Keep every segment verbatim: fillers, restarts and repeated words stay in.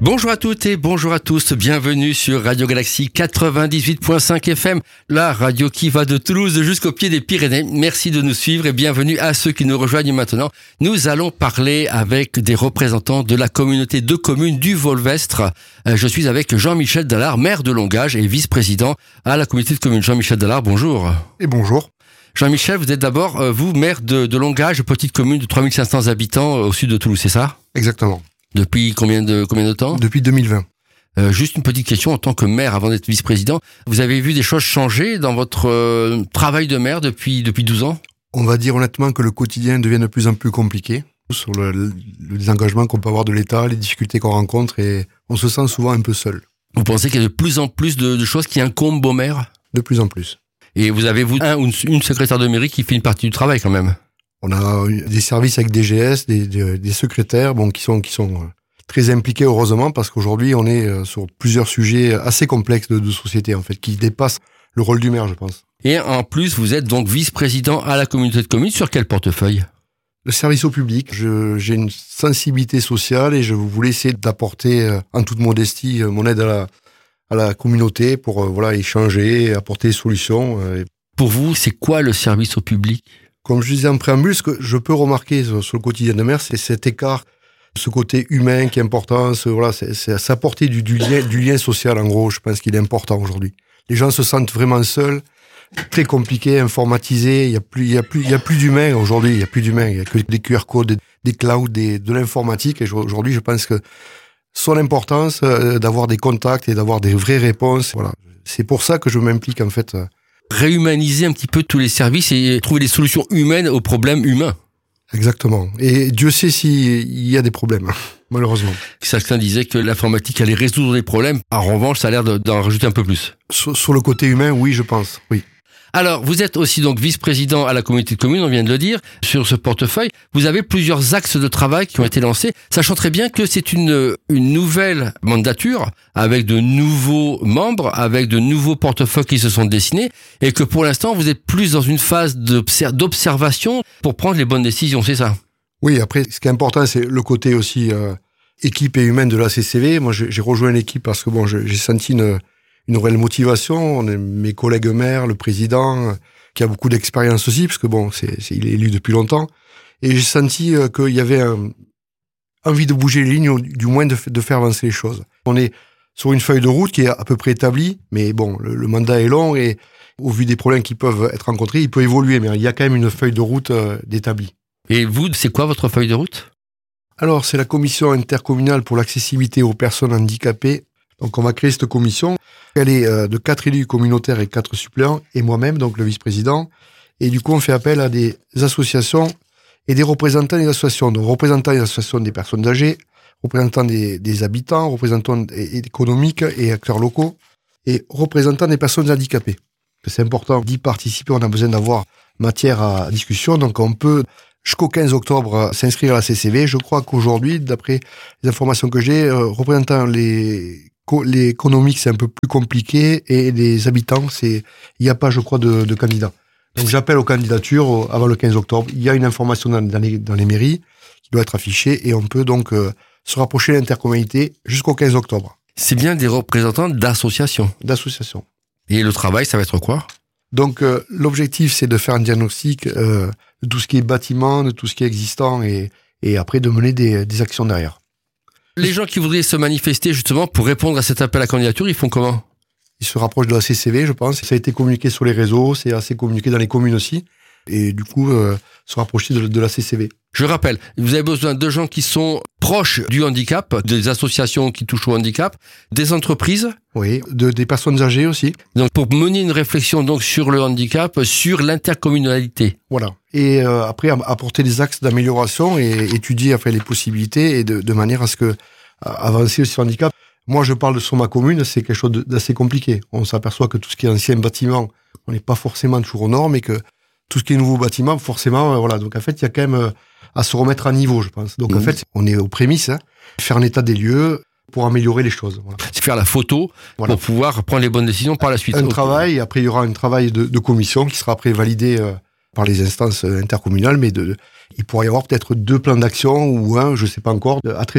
Bonjour à toutes et bonjour à tous, bienvenue sur Radio Galaxie quatre-vingt-dix-huit virgule cinq F M, la radio qui va de Toulouse jusqu'au pied des Pyrénées. Merci de nous suivre et bienvenue à ceux qui nous rejoignent maintenant. Nous allons parler avec des représentants de la communauté de communes du Volvestre. Je suis avec Jean-Michel Dallard, maire de Longage et vice-président à la communauté de communes. Jean-Michel Dallard, bonjour. Et bonjour. Jean-Michel, vous êtes d'abord, vous, maire de, de Longage, petite commune de trois mille cinq cents habitants au sud de Toulouse, c'est ça ? Exactement. Depuis combien de, combien de temps ? Depuis deux mille vingt. Euh, juste une petite question, en tant que maire, avant d'être vice-président, vous avez vu des choses changer dans votre euh, travail de maire depuis, depuis douze ans ? On va dire honnêtement que le quotidien devient de plus en plus compliqué, sur le, le, le désengagement qu'on peut avoir de l'État, les difficultés qu'on rencontre, et on se sent souvent un peu seul. Vous pensez qu'il y a de plus en plus de, de choses qui incombent aux maires ? De plus en plus. Et vous avez, vous, un ou une secrétaire de mairie qui fait une partie du travail quand même ? On a des services avec D G S, des, des, des secrétaires, bon, qui sont, qui sont très impliqués heureusement, parce qu'aujourd'hui on est sur plusieurs sujets assez complexes de, de société en fait, qui dépassent le rôle du maire, je pense. Et en plus, vous êtes donc vice-président à la communauté de communes. Sur quel portefeuille ? Le service au public. Je, j'ai une sensibilité sociale et je voulais essayer d'apporter, en toute modestie, mon aide à la, à la communauté pour voilà échanger, apporter des solutions. Pour vous, c'est quoi le service au public ? Comme je disais en préambule, ce que je peux remarquer sur, sur le quotidien de maire, c'est cet écart, ce côté humain qui est important, ce, voilà, c'est, c'est s'apporter du, du, lien, du lien social, en gros, je pense qu'il est important aujourd'hui. Les gens se sentent vraiment seuls, très compliqué, informatisé, il y a plus, il y a plus, il y a plus d'humain aujourd'hui, il y a plus d'humain, il y a que des Q R codes, des, des clouds, des, de l'informatique, et aujourd'hui, je pense que son importance euh, d'avoir des contacts et d'avoir des vraies réponses, voilà. C'est pour ça que je m'implique, en fait. Réhumaniser un petit peu tous les services et trouver des solutions humaines aux problèmes humains. Exactement. Et Dieu sait s'il y a des problèmes, malheureusement. Certains disaient que l'informatique allait résoudre les problèmes. En revanche, ça a l'air de, d'en rajouter un peu plus. Sur, sur le côté humain, oui, je pense, oui. Alors, vous êtes aussi donc vice-président à la communauté de communes, on vient de le dire, sur ce portefeuille. Vous avez plusieurs axes de travail qui ont été lancés, sachant très bien que c'est une, une nouvelle mandature, avec de nouveaux membres, avec de nouveaux portefeuilles qui se sont dessinés, et que pour l'instant, vous êtes plus dans une phase d'observation pour prendre les bonnes décisions, c'est ça ? Oui, après, ce qui est important, c'est le côté aussi euh, équipe et humaine de la C C V. Moi, j'ai, j'ai rejoint l'équipe parce que bon, j'ai, j'ai senti une... une réelle motivation. On est mes collègues maires, le président, qui a beaucoup d'expérience aussi, parce que bon, c'est, c'est, il est élu depuis longtemps. Et j'ai senti euh, qu'il y avait un, envie de bouger les lignes, ou du moins de, de faire avancer les choses. On est sur une feuille de route qui est à peu près établie, mais bon, le, le mandat est long et au vu des problèmes qui peuvent être rencontrés, il peut évoluer, mais il y a quand même une feuille de route euh, d'établie. Et vous, c'est quoi votre feuille de route ? Alors, c'est la commission intercommunale pour l'accessibilité aux personnes handicapées. Donc, on va créer cette commission. Elle est euh, de quatre élus communautaires et quatre suppléants, et moi-même, donc le vice-président. Et du coup, on fait appel à des associations et des représentants des associations. Donc, représentants des associations des personnes âgées, représentants des, des habitants, représentants économiques et acteurs locaux, et représentants des personnes handicapées. C'est important d'y participer, on a besoin d'avoir matière à discussion. Donc, on peut, jusqu'au quinze octobre, s'inscrire à la C C V. Je crois qu'aujourd'hui, d'après les informations que j'ai, euh, représentant les... Les économiques, c'est un peu plus compliqué, et les habitants, c'est, il n'y a pas, je crois, de, de candidats. Donc, j'appelle aux candidatures avant le quinze octobre. Il y a une information dans, dans, les, dans les mairies qui doit être affichée, et on peut donc euh, se rapprocher de l'intercommunalité jusqu'au quinze octobre. C'est bien des représentants d'associations. D'associations. Et le travail, ça va être quoi ? Donc, euh, l'objectif, c'est de faire un diagnostic euh, de tout ce qui est bâtiment, de tout ce qui est existant, et, et après de mener des, des actions derrière. Les gens qui voudraient se manifester justement pour répondre à cet appel à candidature, ils font comment ? Ils se rapprochent de la C C V, je pense. Ça a été communiqué sur les réseaux, c'est assez communiqué dans les communes aussi. Et du coup, euh, se rapprocher de, de la C C V. Je rappelle, vous avez besoin de gens qui sont proches du handicap, des associations qui touchent au handicap, des entreprises. Oui, de, des personnes âgées aussi. Donc pour mener une réflexion donc sur le handicap, sur l'intercommunalité. Voilà. Et euh, après apporter des axes d'amélioration et étudier enfin les possibilités, et de, de manière à ce que à avancer sur le handicap. Moi, je parle de sur ma commune, c'est quelque chose d'assez compliqué. On s'aperçoit que tout ce qui est ancien bâtiment, on n'est pas forcément toujours aux normes, et que tout ce qui est nouveau bâtiment, forcément, euh, voilà. Donc en fait, il y a quand même euh, à se remettre à niveau, je pense. Donc mmh. en fait, on est aux prémices, hein, faire un état des lieux pour améliorer les choses. Voilà. C'est faire la photo voilà. Pour pouvoir prendre les bonnes décisions par la suite. Un okay. travail, après il y aura un travail de, de commission qui sera après validé euh, par les instances intercommunales, mais de, il pourrait y avoir peut-être deux plans d'action ou un, je ne sais pas encore, à traiter.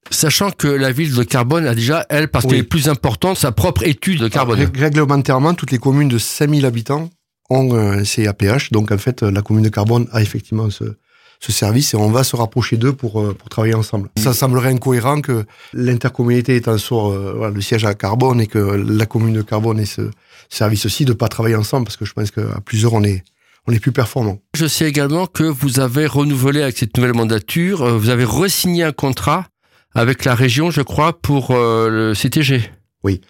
Sachant que la ville de Carbone a déjà, elle, parce Oui. qu'elle est plus importante, sa propre étude de carbone. Rég- Réglementairement, toutes les communes de cinq mille habitants ont un C A P H. Donc, en fait, la commune de Carbone a effectivement ce, ce service et on va se rapprocher d'eux pour, euh, pour travailler ensemble. Ça semblerait incohérent que l'intercommunalité étant sur euh, voilà, le siège à Carbone et que la commune de Carbone ait ce service-ci, de ne pas travailler ensemble parce que je pense qu'à plusieurs, on est, on est plus performant. Je sais également que vous avez renouvelé avec cette nouvelle mandature, euh, vous avez re-signé un contrat avec la région, je crois, pour euh, le C T G. Oui.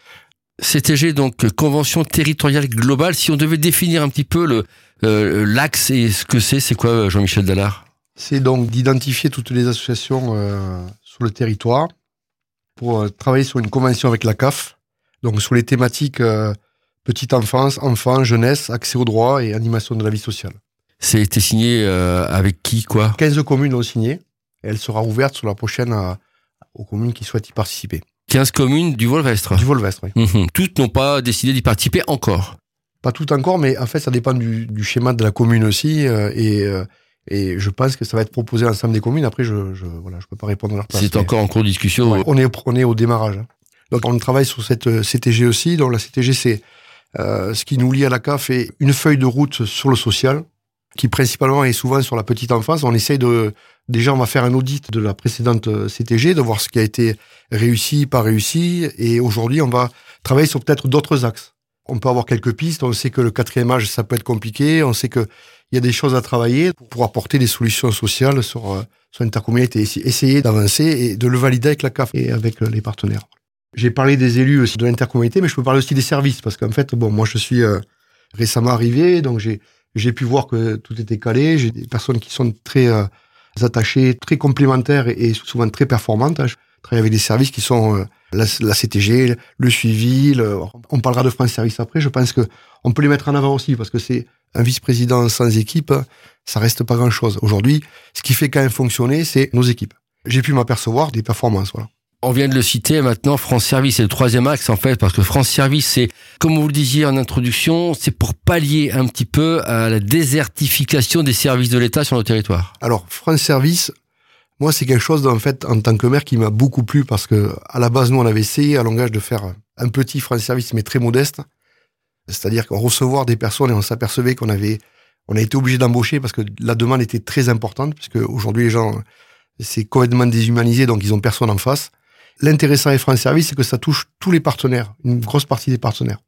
C T G, donc Convention territoriale globale. Si on devait définir un petit peu le euh, l'axe et ce que c'est, c'est quoi, Jean-Michel Dallard? C'est donc d'identifier toutes les associations euh, sur le territoire pour euh, travailler sur une convention avec la C A F, donc sur les thématiques euh, petite enfance, enfants, jeunesse, accès aux droits et animation de la vie sociale. C'était signé euh, avec qui, quoi? quinze communes l'ont signé et elle sera ouverte sur la prochaine à, aux communes qui souhaitent y participer. quinze communes du Volvestre. Du Volvestre, oui. Mmh. Toutes n'ont pas décidé d'y participer encore. Pas tout encore, mais en fait, ça dépend du, du schéma de la commune aussi. Euh, et, euh, et je pense que ça va être proposé à l'ensemble des communes. Après, je je voilà, je peux pas répondre à leur place. C'est mais, encore en cours de discussion. ouais, on est on est au démarrage. Donc, on travaille sur cette euh, C T G aussi. Donc, la C T G, c'est euh, ce qui nous lie à la C A F et une feuille de route sur le social, qui principalement est souvent sur la petite enfance. On essaye de... Déjà, on va faire un audit de la précédente C T G, de voir ce qui a été réussi, pas réussi. Et aujourd'hui, on va travailler sur peut-être d'autres axes. On peut avoir quelques pistes. On sait que le quatrième âge, ça peut être compliqué. On sait qu'il y a des choses à travailler pour apporter des solutions sociales sur, euh, sur l'intercommunalité. Essayer d'avancer et de le valider avec la C A F et avec les partenaires. J'ai parlé des élus aussi de l'intercommunalité, mais je peux parler aussi des services. Parce qu'en fait, bon, moi, je suis euh, récemment arrivé, donc j'ai, j'ai pu voir que tout était calé. J'ai des personnes qui sont très... Euh, attachées, très complémentaires et, et souvent très performantes. Je travaille avec des services qui sont euh, la, la C T G, le suivi, le, on parlera de France Service après. Je pense que on peut les mettre en avant aussi parce que c'est un vice-président sans équipe, ça reste pas grand-chose. Aujourd'hui, ce qui fait quand même fonctionner, c'est nos équipes. J'ai pu m'apercevoir des performances, voilà. On vient de le citer maintenant, France Service, c'est le troisième axe en fait, parce que France Service, c'est, comme vous le disiez en introduction, c'est pour pallier un petit peu à la désertification des services de l'État sur nos territoires. Alors, France Service, moi, c'est quelque chose, en fait, en tant que maire, qui m'a beaucoup plu, parce que à la base, nous, on avait essayé à Longueuil de faire un petit France Service, mais très modeste. C'est-à-dire qu'on recevait des personnes et on s'apercevait qu'on avait, on a été obligé d'embaucher parce que la demande était très importante, puisque aujourd'hui, les gens, c'est complètement déshumanisé, donc ils ont personne en face. L'intéressant avec France Service, c'est que ça touche tous les partenaires, une grosse partie des partenaires.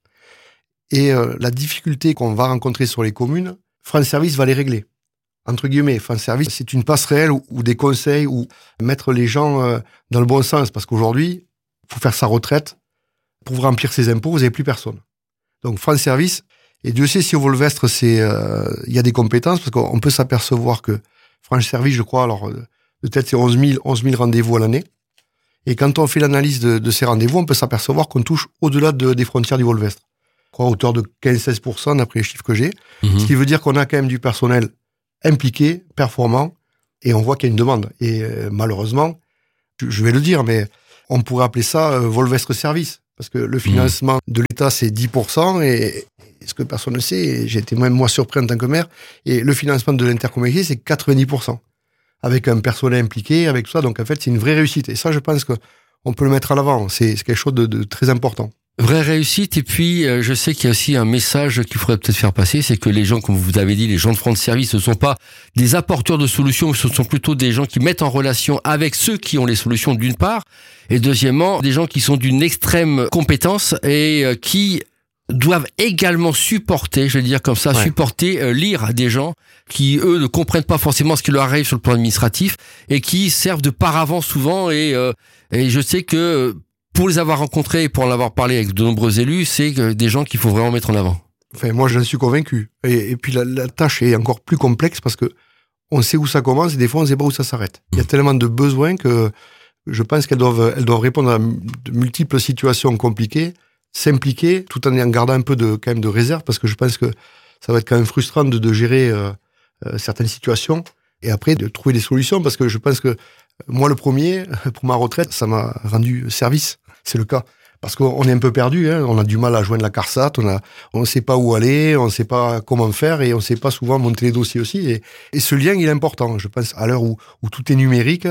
Et euh, la difficulté qu'on va rencontrer sur les communes, France Service va les régler. Entre guillemets, France Service, c'est une passerelle ou, ou des conseils ou mettre les gens euh, dans le bon sens. Parce qu'aujourd'hui, il faut faire sa retraite. Pour remplir ses impôts, vous n'avez plus personne. Donc France Service, et Dieu sait si au Volvestre, c'est, euh, y a des compétences, parce qu'on peut s'apercevoir que France Service, je crois, alors peut-être c'est onze mille rendez-vous à l'année. Et quand on fait l'analyse de, de ces rendez-vous, on peut s'apercevoir qu'on touche au-delà de, des frontières du Volvestre. Je crois à hauteur de quinze à seize pour cent d'après les chiffres que j'ai. Mmh. Ce qui veut dire qu'on a quand même du personnel impliqué, performant, et on voit qu'il y a une demande. Et euh, malheureusement, je, je vais le dire, mais on pourrait appeler ça euh, Volvestre Service. Parce que le financement mmh. de l'État, c'est dix pour cent, et, et ce que personne ne sait, et j'ai été même moi surpris en tant que maire, et le financement de l'intercommunalité, c'est quatre-vingt-dix pour cent. Avec un personnel impliqué, avec tout ça. Donc, en fait, c'est une vraie réussite. Et ça, je pense qu'on peut le mettre à l'avant. C'est, c'est quelque chose de, de très important. Vraie réussite. Et puis, euh, je sais qu'il y a aussi un message qu'il faudrait peut-être faire passer. C'est que les gens, comme vous avez dit, les gens de France Service, ce ne sont pas des apporteurs de solutions. Ce sont plutôt des gens qui mettent en relation avec ceux qui ont les solutions, d'une part. Et deuxièmement, des gens qui sont d'une extrême compétence et euh, qui doivent également supporter, je vais dire comme ça, ouais. supporter, euh, lire des gens qui, eux, ne comprennent pas forcément ce qui leur arrive sur le plan administratif et qui servent de paravent souvent. Et, euh, et je sais que pour les avoir rencontrés et pour en avoir parlé avec de nombreux élus, c'est des gens qu'il faut vraiment mettre en avant. Enfin, moi, j'en suis convaincu. Et, et puis, la, la tâche est encore plus complexe parce que on sait où ça commence et des fois, on ne sait pas où ça s'arrête. Il y a tellement de besoins que je pense qu'elles doivent, elles doivent répondre à de multiples situations compliquées, s'impliquer tout en gardant un peu de, quand même de réserve parce que je pense que ça va être quand même frustrant de, de gérer euh, euh, certaines situations et après de trouver des solutions parce que je pense que moi le premier, pour ma retraite, ça m'a rendu service. C'est le cas. Parce qu'on est un peu perdu, hein, on a du mal à joindre la CARSAT, on a, on ne sait pas où aller, on ne sait pas comment faire et on ne sait pas souvent monter les dossiers aussi. Et, et ce lien, il est important. Je pense à l'heure où, où tout est numérique,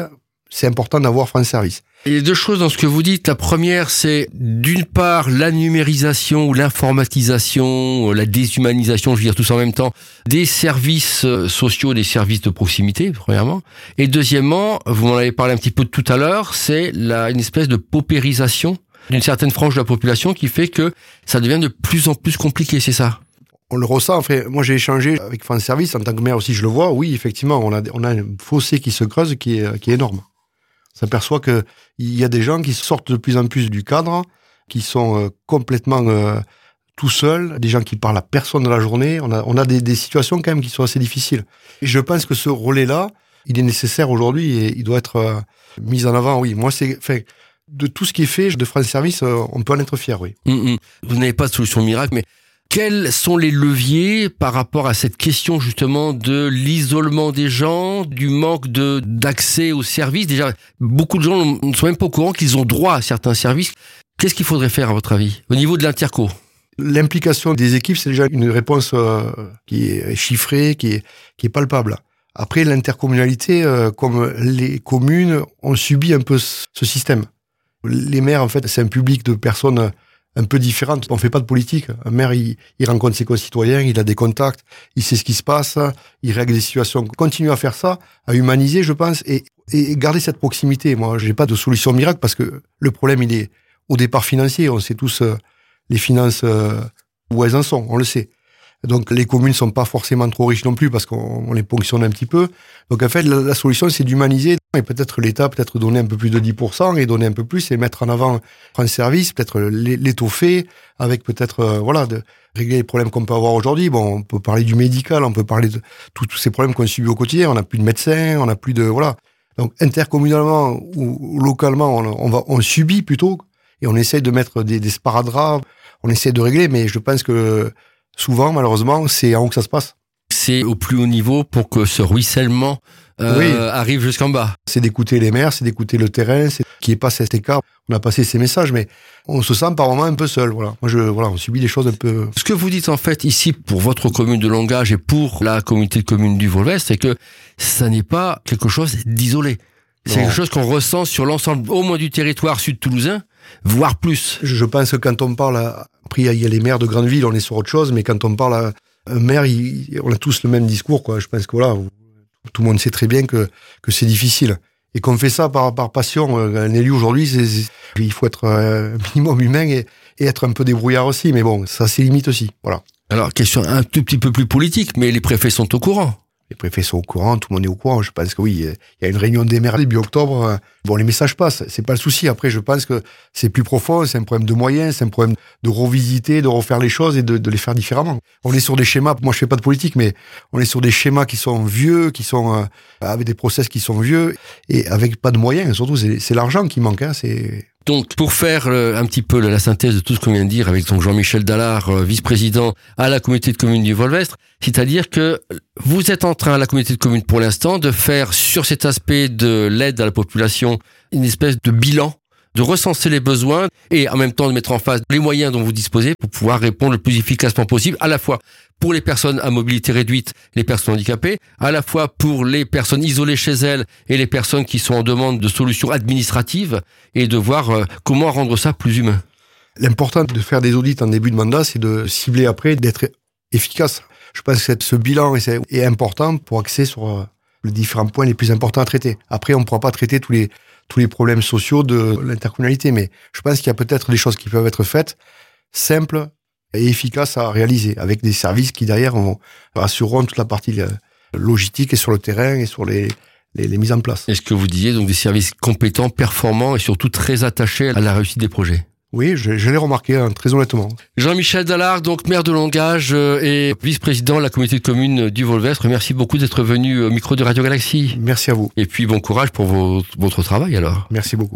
c'est important d'avoir France Service. Il y a deux choses dans ce que vous dites. La première, c'est d'une part la numérisation ou l'informatisation, la déshumanisation, je veux dire tout ça en même temps, des services sociaux, des services de proximité, premièrement. Et deuxièmement, vous m'en avez parlé un petit peu tout à l'heure, c'est la, une espèce de paupérisation d'une certaine frange de la population qui fait que ça devient de plus en plus compliqué, c'est ça? On le ressent. Enfin, moi, j'ai échangé avec France Service en tant que maire aussi, je le vois. Oui, effectivement, on a, on a un fossé qui se creuse qui est, qui est énorme. On s'aperçoit que il y a des gens qui sortent de plus en plus du cadre, qui sont euh, complètement euh, tout seuls, des gens qui parlent à personne de la journée. On a, on a des, des situations quand même qui sont assez difficiles. Et je pense que ce relais-là, il est nécessaire aujourd'hui et il doit être euh, mis en avant. Oui, moi, c'est, enfin, de tout ce qui est fait de France Service, euh, on peut en être fier. Oui. Mmh, mmh. Vous n'avez pas de solution miracle, mais quels sont les leviers par rapport à cette question justement de l'isolement des gens, du manque de d'accès aux services? Déjà, beaucoup de gens ne sont même pas au courant qu'ils ont droit à certains services. Qu'est-ce qu'il faudrait faire à votre avis au niveau de l'interco? L'implication des équipes, c'est déjà une réponse euh, qui est chiffrée, qui est, qui est palpable. Après, l'intercommunalité, euh, comme les communes, ont subi un peu ce système. Les maires, en fait, c'est un public de personnes un peu différentes. On fait pas de politique. Un maire, il, il rencontre ses concitoyens, il a des contacts, il sait ce qui se passe, il règle des situations. Continuer à faire ça, à humaniser, je pense, et, et garder cette proximité. Moi, j'ai pas de solution miracle parce que le problème, il est au départ financier. On sait tous euh, les finances euh, où elles en sont, on le sait. Donc les communes sont pas forcément trop riches non plus parce qu'on on les ponctionne un petit peu. Donc en fait, la, la solution, c'est d'humaniser et peut-être l'État peut-être donner un peu plus de dix pour cent et donner un peu plus et mettre en avant France Service, peut-être l'étoffer avec peut-être euh, voilà de régler les problèmes qu'on peut avoir aujourd'hui. Bon, on peut parler du médical, on peut parler de tous ces problèmes qu'on subit au quotidien. On n'a plus de médecins, on n'a plus de voilà. Donc intercommunalement ou localement, on, on va on subit plutôt et on essaie de mettre des, des sparadraps. On essaie de régler, mais je pense que souvent, malheureusement, c'est en haut que ça se passe. C'est au plus haut niveau pour que ce ruissellement euh, oui. arrive jusqu'en bas. C'est d'écouter les maires, c'est d'écouter le terrain, c'est qu'il n'y ait pas cet écart. On a passé ces messages, mais on se sent par moments un peu seul. Voilà. Moi, je, voilà, on subit des choses un peu... Ce que vous dites en fait ici pour votre commune de Longage et pour la communauté de communes du Volvest, c'est que ça n'est pas quelque chose d'isolé. C'est non. quelque chose qu'on ressent sur l'ensemble, au moins du territoire sud-toulousain, voire plus. Je pense que quand on parle, à, après il y a les maires de grandes villes, on est sur autre chose, mais quand on parle à un maire, il, on a tous le même discours, quoi. Je pense que voilà, tout le monde sait très bien que, que c'est difficile. Et qu'on fait ça par, par passion. Un élu aujourd'hui, c'est, c'est, il faut être un minimum humain et, et être un peu débrouillard aussi, mais bon, ça a ses limites aussi, voilà. Alors, question un tout petit peu plus politique, mais les préfets sont au courant. Les préfets sont au courant, tout le monde est au courant. Je pense que oui, il y a une réunion des maires début octobre. Bon, les messages passent, c'est pas le souci. Après, je pense que c'est plus profond, c'est un problème de moyens, c'est un problème de revisiter, de refaire les choses et de, de les faire différemment. On est sur des schémas, moi je fais pas de politique, mais on est sur des schémas qui sont vieux, qui sont euh, avec des process qui sont vieux et avec pas de moyens. Surtout, c'est, c'est l'argent qui manque. Hein, c'est... Donc, pour faire euh, un petit peu la synthèse de tout ce qu'on vient de dire avec donc Jean-Michel Dallard, euh, vice-président à la communauté de communes du Volvestre, c'est-à-dire que vous êtes en train, à la communauté de communes pour l'instant, de faire sur cet aspect de l'aide à la population une espèce de bilan, de recenser les besoins et en même temps de mettre en face les moyens dont vous disposez pour pouvoir répondre le plus efficacement possible, à la fois pour les personnes à mobilité réduite, les personnes handicapées, à la fois pour les personnes isolées chez elles et les personnes qui sont en demande de solutions administratives et de voir euh, comment rendre ça plus humain. L'important de faire des audits en début de mandat, c'est de cibler après, d'être efficace. Je pense que ce bilan est important pour axer sur les différents points les plus importants à traiter. Après, on ne pourra pas traiter tous les tous les problèmes sociaux de l'intercommunalité, mais je pense qu'il y a peut-être des choses qui peuvent être faites, simples et efficaces à réaliser, avec des services qui derrière vont, assureront toute la partie logistique et sur le terrain et sur les, les, les mises en place. Est-ce que vous disiez donc des services compétents, performants et surtout très attachés à la réussite des projets? Oui, je, je l'ai remarqué, hein, très honnêtement. Jean-Michel Dallard, donc maire de Longage et vice-président de la communauté de communes du Volvestre. Merci beaucoup d'être venu au micro de Radio Galaxie. Merci à vous. Et puis bon courage pour vos, votre travail alors. Merci beaucoup.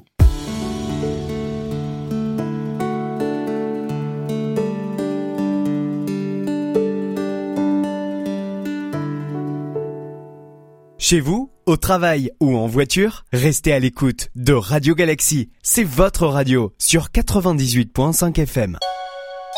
Chez vous, au travail ou en voiture, restez à l'écoute de Radio Galaxie. C'est votre radio sur quatre-vingt-dix-huit virgule cinq F M.